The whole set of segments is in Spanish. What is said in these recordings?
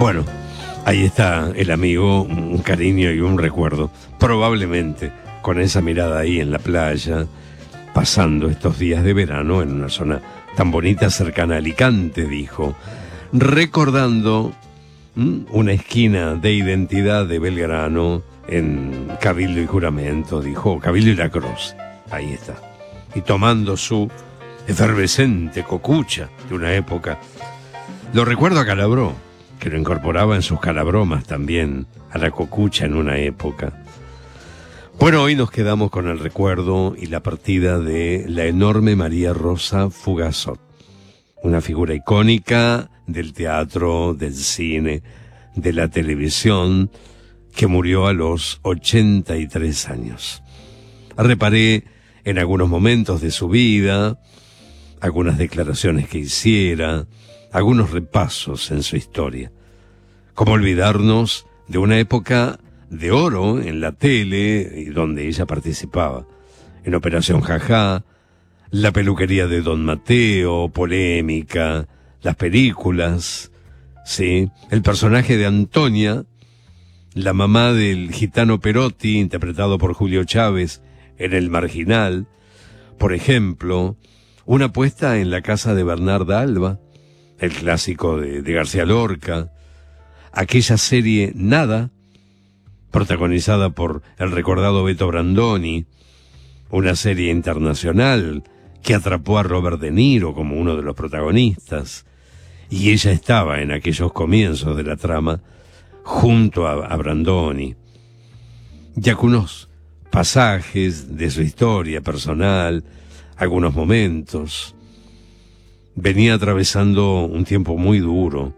Bueno, ahí está el amigo, un cariño y un recuerdo. Probablemente con esa mirada ahí en la playa, pasando estos días de verano en una zona tan bonita cercana a Alicante, dijo, recordando una esquina de Identidad de Belgrano en Cabildo y Juramento, dijo, Cabildo y La Cruz, ahí está. Y tomando su efervescente cocucha de una época, lo recuerdo a Calabró, que lo incorporaba en sus calabromas también a la cocucha en una época. Bueno, hoy nos quedamos con el recuerdo y la partida de la enorme María Rosa Fugazot, una figura icónica del teatro, del cine, de la televisión, que murió a los 83 años. Reparé en algunos momentos de su vida, algunas declaraciones que hiciera, algunos repasos en su historia. ¿Cómo olvidarnos de una época de oro en la tele y donde ella participaba? En Operación Jajá, la peluquería de Don Mateo, Polémica, las películas, sí, el personaje de Antonia, la mamá del gitano Perotti, interpretado por Julio Chávez en El Marginal, por ejemplo, una puesta en la casa de Bernarda Alba, el clásico de García Lorca, aquella serie Nada, protagonizada por el recordado Beto Brandoni, una serie internacional que atrapó a Robert De Niro como uno de los protagonistas, y ella estaba en aquellos comienzos de la trama junto a Brandoni. Y algunos pasajes de su historia personal, algunos momentos. Venía atravesando un tiempo muy duro,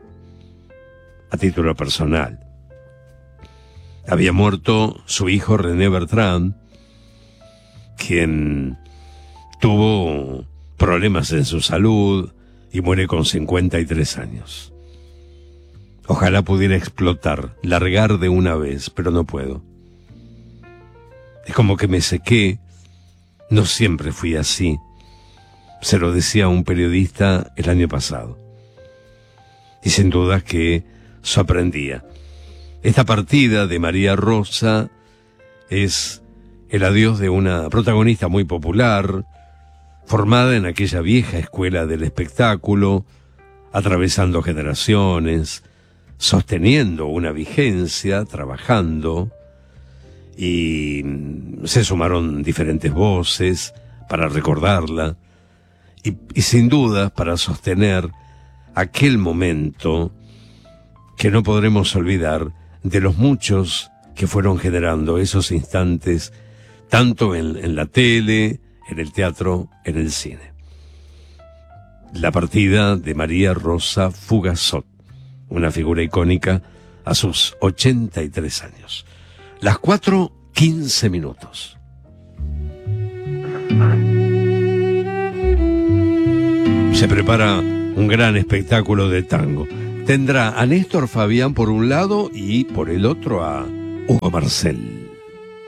a título personal. Había muerto su hijo René Bertrand, quien tuvo problemas en su salud y muere con 53 años. Ojalá pudiera explotar, largar de una vez, pero no puedo. Es como que me sequé, no siempre fui así. Se lo decía a un periodista el año pasado. Y sin duda que sorprendía. Esta partida de María Rosa es el adiós de una protagonista muy popular, formada en aquella vieja escuela del espectáculo, atravesando generaciones, sosteniendo una vigencia, trabajando, y se sumaron diferentes voces para recordarla, y sin duda para sostener aquel momento que no podremos olvidar, de los muchos que fueron generando esos instantes, tanto en la tele, en el teatro, en el cine. La partida de María Rosa Fugazot, una figura icónica a sus 83 años. Las 4:15 minutos. Se prepara un gran espectáculo de tango. Tendrá a Néstor Fabián por un lado y por el otro a Hugo Marcel.